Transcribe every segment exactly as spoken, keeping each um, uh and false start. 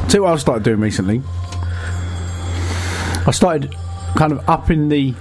See what I started doing recently? I started kind of upping the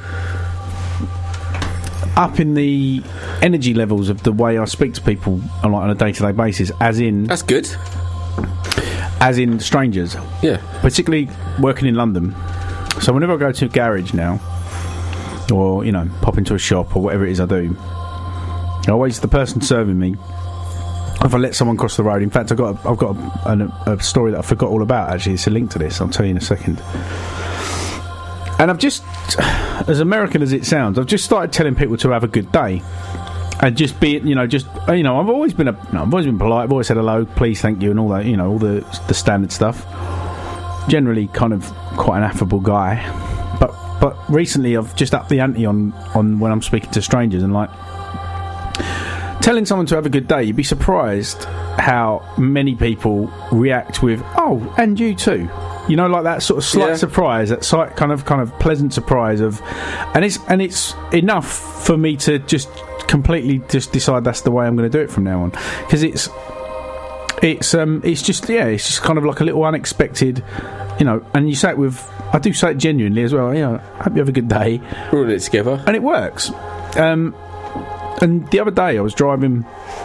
upping the energy levels of the way I speak to people on, like, on a day-to-day basis, as in That's good. as in strangers. Yeah. Particularly working in London. So whenever I go to a garage now, or, you know, pop into a shop or whatever it is I do, I always, the person serving me, if I let someone cross the road, in fact I've got a, I've got a, a, a story that I forgot all about, actually. It's a link to this, I'll tell you in a second. And I've just, as American as it sounds, I've just started telling people to have a good day. And just be, you know, just, you know, I've always been a, no, I've always been polite, I've always said hello, please, thank you, and all that, you know, all the the standard stuff. Generally kind of quite an affable guy. But but recently I've just upped the ante on, on when I'm speaking to strangers, and, like, telling someone to have a good day, you'd be surprised how many people react with, oh, and you too. You know, like that sort of slight Yeah. surprise, that slight kind of kind of pleasant surprise of, and it's and it's enough for me to just completely just decide that's the way I'm going to do it from now on, because it's it's um it's just yeah it's just kind of like a little unexpected, you know. And you say it with, I do say it genuinely as well. You know, hope you have a good day. We're in it together, and it works. Um, and the other day I was driving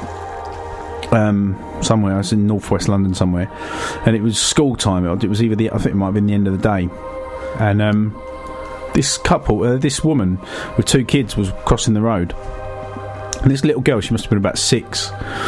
um somewhere. I was in northwest London somewhere, and it was school time. It was either the I think it might have been the end of the day, and um, this couple, uh, this woman with two kids, was crossing the road, and this little girl, she must have been about six.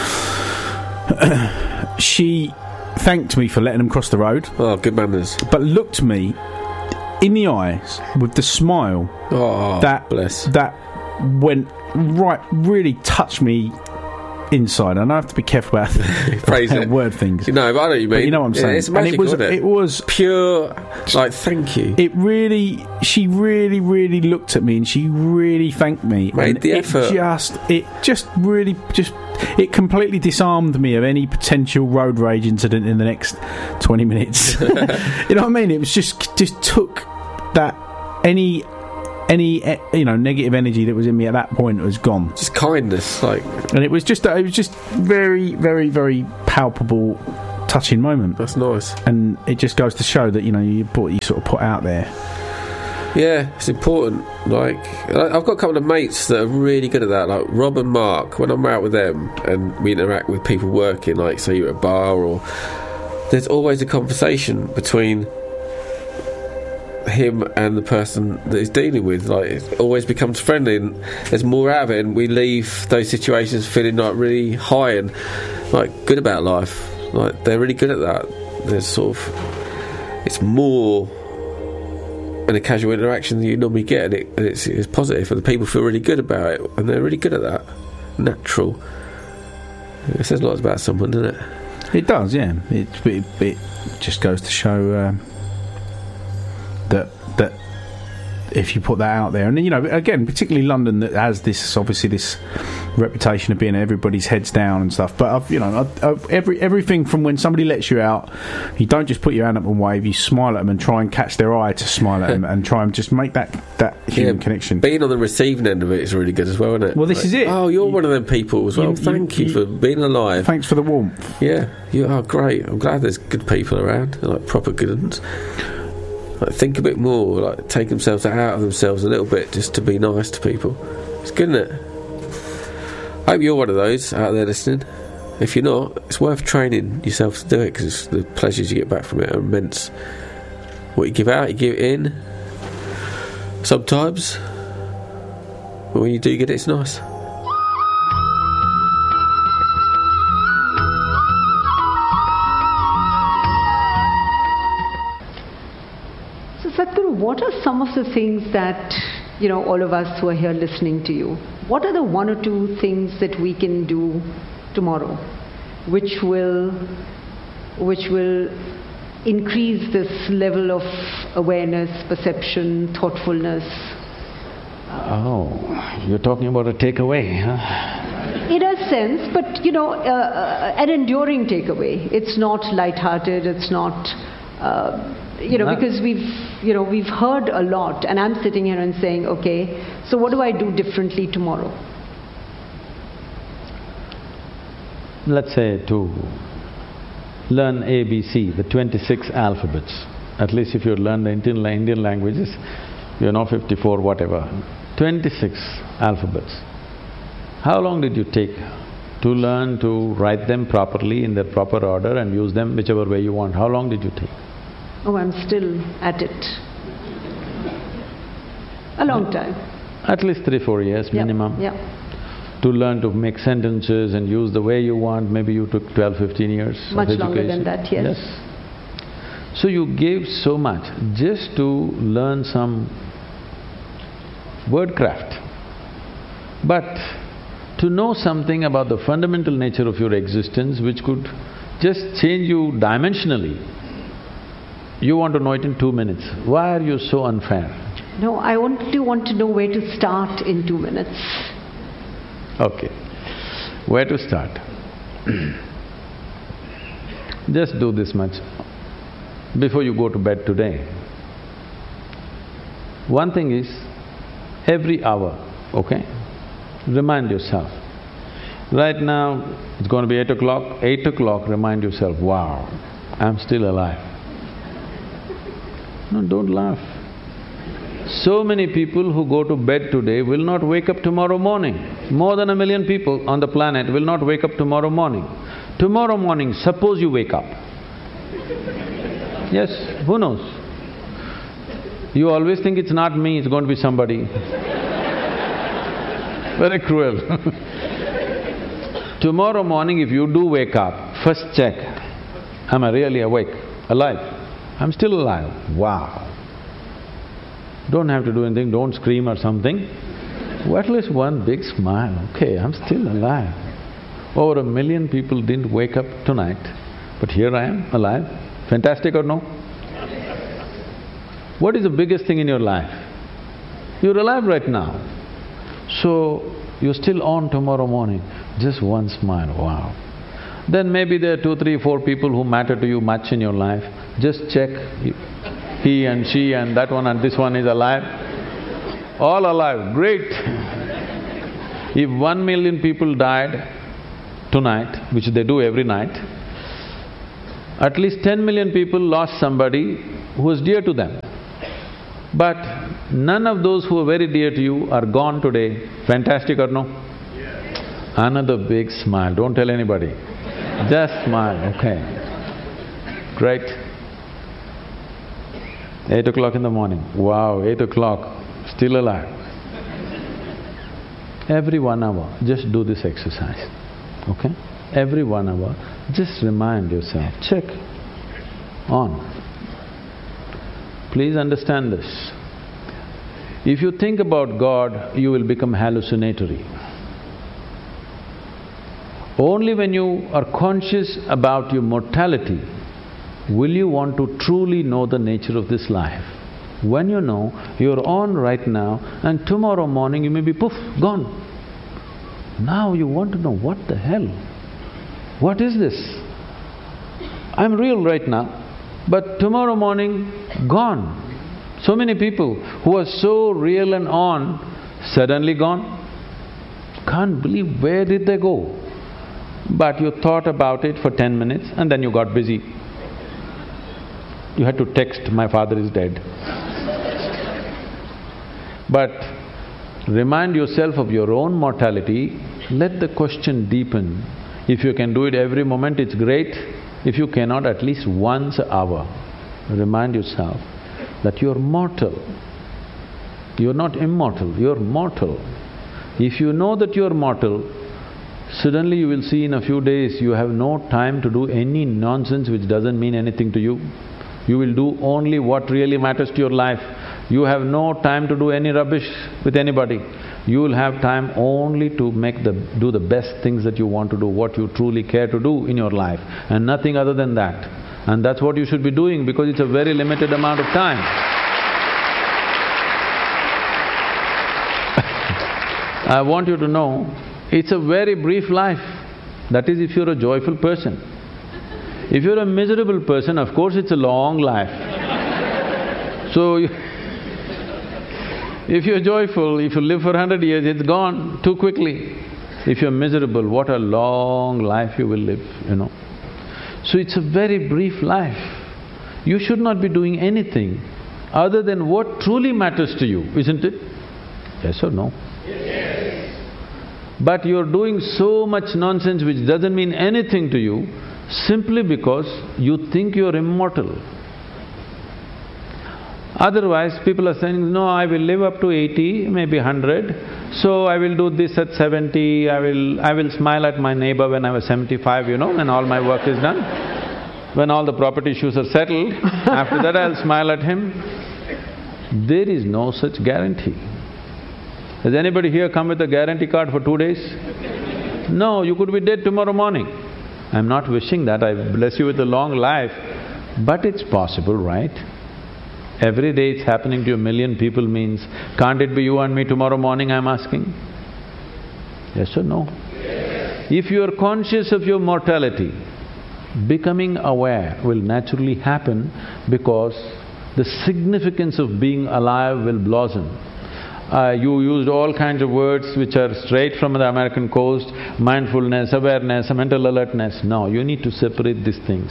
She thanked me for letting them cross the road. Oh, good manners. But looked me in the eyes with the smile Oh, that bless. that went right, really touched me inside. And I have to be careful about, Phrase about it. word things. You know, but I know what you mean. But you know what I'm Yeah, saying. it's magical, and it was, isn't it? it was pure, like, thank you. It really, she really, really looked at me, and she really thanked me. Made and the it effort. Just, it just really, just, it completely disarmed me of any potential road rage incident in the next twenty minutes. You know what I mean? It was just, just took that any. Any eh, you know negative energy that was in me at that point was gone. Just kindness, like, and it was just it was just very, very, very palpable, touching moment. That's nice, and it just goes to show that, you know, you put you sort of put out there. Yeah, it's important. Like, I've got a couple of mates that are really good at that, like Rob and Mark. When I'm out with them and we interact with people working, like, say you're at a bar, or there's always a conversation between him and the person that he's dealing with. Like, it always becomes friendly, and there's more out of it, and we leave those situations feeling like really high and like good about life. Like, they're really good at that. There's sort of, it's more in a casual interaction than you normally get, and, it, and it's, it's positive, and the people feel really good about it, and they're really good at that. Natural. It says lots about someone, doesn't it? It does, yeah. It it, it just goes to show um, that that if you put that out there, and, you know, again, particularly London, that has this, obviously, this reputation of being everybody's heads down and stuff. But I've, you know, I've, I've, every everything from when somebody lets you out, you don't just put your hand up and wave. You smile at them and try and catch their eye to smile at them, and try and just make that that human Yeah, connection. Being on the receiving end of it is really good as well, isn't it? Well, this Like, is it. Oh, you're You- one of them people as well. you- Thank you, you- for being alive. Thanks for the warmth. Yeah, you are great. I'm glad there's good people around, They're like proper good ones. Like, think a bit more, like, take themselves out of themselves a little bit just to be nice to people. It's good, isn't it? I hope you're one of those out there listening. If you're not, it's worth training yourself to do it, because the pleasures you get back from it are immense. What you give out, you give it in. Sometimes, but when you do get it, it's nice. So, Sadhguru, what are some of the things that, you know, all of us who are here listening to you, what are the one or two things that we can do tomorrow which will which will increase this level of awareness, perception, thoughtfulness? Oh, you're talking about a takeaway, huh? In a sense, but, you know, uh, uh, an enduring takeaway. It's not lighthearted, it's not... Uh, you know, No. because we've, you know, we've heard a lot, and I'm sitting here and saying, okay, so what do I do differently tomorrow? Let's say to learn A B C, the twenty-six alphabets. At least if you learn the Indian, Indian languages, you know fifty-four, whatever. twenty-six alphabets. How long did you take to learn to write them properly in their proper order and use them whichever way you want? How long did you take? Oh, I'm still at it. A long time. At least three, four years minimum. Yeah. yeah. To learn to make sentences and use the way you want, maybe you took twelve, fifteen years Much of education. longer than that, yes. yes. So you gave so much just to learn some wordcraft. But to know something about the fundamental nature of your existence which could just change you dimensionally, you want to know it in two minutes. Why are you so unfair? No, I only want to know where to start in two minutes. Okay. Where to start? Just do this much before you go to bed today. One thing is, every hour, okay, remind yourself. Right now, it's going to be eight o'clock, eight o'clock, remind yourself, wow, I'm still alive. No, don't laugh. So many people who go to bed today will not wake up tomorrow morning. More than a million people on the planet will not wake up tomorrow morning. Tomorrow morning, suppose you wake up. Yes, who knows? You always think it's not me, it's going to be somebody. Very cruel. Tomorrow morning if you do wake up, first check, am I really awake, alive? I'm still alive. Wow. Don't have to do anything, don't scream or something. Well, at least one big smile, okay, I'm still alive. Over a million people didn't wake up tonight, but here I am, alive. Fantastic or no? What is the biggest thing in your life? You're alive right now. So, you're still on tomorrow morning, just one smile, wow. Then maybe there are two, three, four people who matter to you much in your life. Just check, he and she and that one and this one is alive. All alive, great. If one million people died tonight, which they do every night, at least ten million people lost somebody who was dear to them. But none of those who are very dear to you are gone today. Fantastic or no? Yeah. Another big smile, don't tell anybody. Just smile, okay. Great. Eight o'clock in the morning, wow, eight o'clock, still alive. Every one hour, just do this exercise, okay? Every one hour, just remind yourself, check, on. Please understand this. If you think about God, you will become hallucinatory. Only when you are conscious about your mortality will you want to truly know the nature of this life. When you know, you're on right now and tomorrow morning you may be poof, gone. Now you want to know, what the hell? What is this? I'm real right now, but tomorrow morning, gone. So many people who are so real and on, suddenly gone. Can't believe, where did they go? But you thought about it for ten minutes and then you got busy. You had to text, my father is dead. But remind yourself of your own mortality, let the question deepen. If you can do it every moment, it's great. If you cannot, at least once an hour, remind yourself that you're mortal. You're not immortal, you're mortal. If you know that you're mortal, suddenly you will see in a few days you have no time to do any nonsense which doesn't mean anything to you. You will do only what really matters to your life. You have no time to do any rubbish with anybody. You will have time only to make the… do the best things that you want to do, what you truly care to do in your life, and nothing other than that. And that's what you should be doing because it's a very limited amount of time. I want you to know, it's a very brief life. That is if you're a joyful person. If you're a miserable person, of course it's a long life. So, you if you're joyful, if you live for a hundred years, it's gone too quickly. If you're miserable, what a long life you will live, you know. So it's a very brief life. You should not be doing anything other than what truly matters to you, isn't it? Yes or no? Yes. But you're doing so much nonsense which doesn't mean anything to you simply because you think you're immortal. Otherwise, people are saying, no, I will live up to eighty, maybe hundred, so I will do this at seventy, I will… I will smile at my neighbor when I was seventy-five, you know, when all my work is done. When all the property issues are settled, after that I'll smile at him. There is no such guarantee. Has anybody here come with a guarantee card for two days? No, you could be dead tomorrow morning. I'm not wishing that, I bless you with a long life, but it's possible, right? Every day it's happening to a million people means, can't it be you and me tomorrow morning, I'm asking? Yes or no? Yes. If you are conscious of your mortality, becoming aware will naturally happen because the significance of being alive will blossom. Uh, you used all kinds of words which are straight from the American coast, mindfulness, awareness, mental alertness. No, you need to separate these things.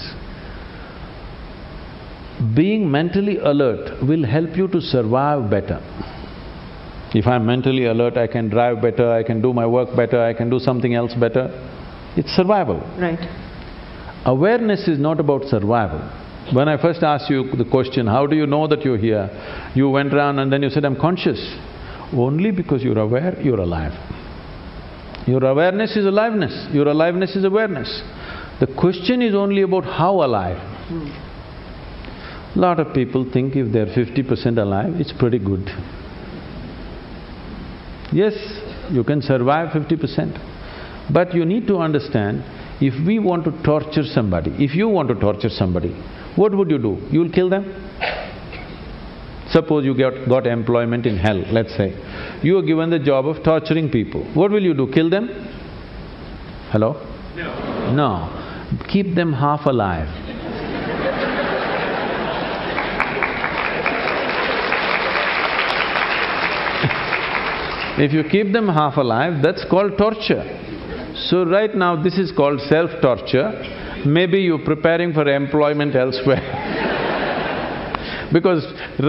Being mentally alert will help you to survive better. If I'm mentally alert, I can drive better, I can do my work better, I can do something else better. It's survival. Right. Awareness is not about survival. When I first asked you the question, how do you know that you're here? You went around and then you said, I'm conscious. Only because you're aware, you're alive. Your awareness is aliveness, your aliveness is awareness. The question is only about how alive. Hmm. Lot of people think if they're fifty percent alive, it's pretty good. Yes, you can survive fifty percent. But you need to understand, if we want to torture somebody, if you want to torture somebody, what would you do? You'll kill them? Suppose you got, got employment in hell, let's say. You are given the job of torturing people. What will you do? Kill them? Hello? No. No. Keep them half alive. If you keep them half alive, that's called torture. So right now this is called self-torture. Maybe you're preparing for employment elsewhere. Because